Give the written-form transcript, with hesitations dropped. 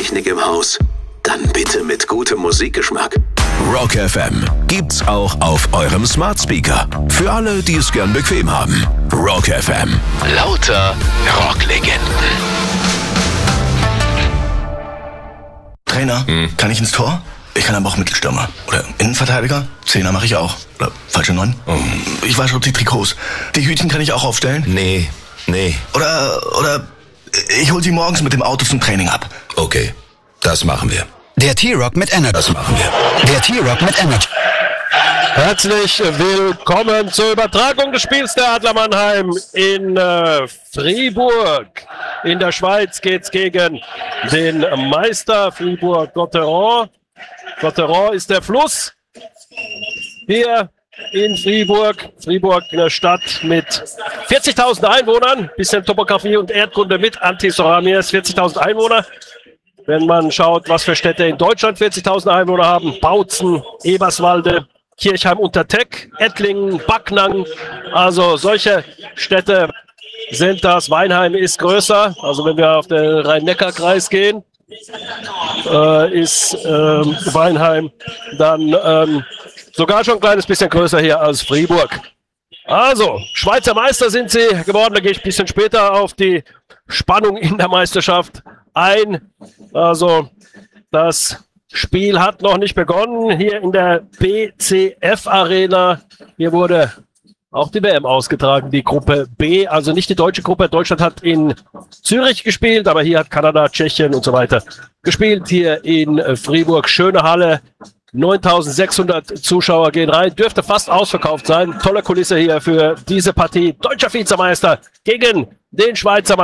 Technik im Haus? Dann bitte mit gutem Musikgeschmack. Rock FM gibt's auch auf eurem Smart Speaker. Für alle, die es gern bequem haben. Rock FM. Lauter Rocklegenden. Trainer, kann ich ins Tor? Ich kann aber auch Mittelstürmer. Oder Innenverteidiger? Zehner mache ich auch. Oder falsche 9? Ich wasche die Trikots. Die Hütchen kann ich auch aufstellen? Nee. Oder ich hol sie morgens mit dem Auto zum Training ab. Okay, das machen wir. Der T-Rock mit Energy. Das machen wir. Der T-Rock mit Energy. Herzlich willkommen zur Übertragung des Spiels der Adler Mannheim in Fribourg. In der Schweiz geht's gegen den Meister Fribourg-Gotteron. Gotteron ist der Fluss hier in Fribourg. Fribourg, eine Stadt mit 40.000 Einwohnern. Bisschen Topografie und Erdkunde mit Antisoramies. 40.000 Einwohner. Wenn man schaut, was für Städte in Deutschland 40.000 Einwohner haben. Bautzen, Eberswalde, Kirchheim unter Teck, Ettlingen, Backnang. Also solche Städte sind das. Weinheim ist größer. Also wenn wir auf den Rhein-Neckar-Kreis gehen, ist Weinheim dann sogar schon ein kleines bisschen größer hier als Fribourg. Also, Schweizer Meister sind sie geworden. Da gehe ich ein bisschen später auf die Spannung in der Meisterschaft ein. Also, das Spiel hat noch nicht begonnen. Hier in der BCF Arena. Hier wurde auch die WM ausgetragen, die Gruppe B. Also nicht die deutsche Gruppe. Deutschland hat in Zürich gespielt, aber hier hat Kanada, Tschechien und so weiter gespielt. Hier in Fribourg, schöne Halle. 9.600 Zuschauer gehen rein. Dürfte fast ausverkauft sein. Tolle Kulisse hier für diese Partie. Deutscher Vizemeister gegen den Schweizer Meister.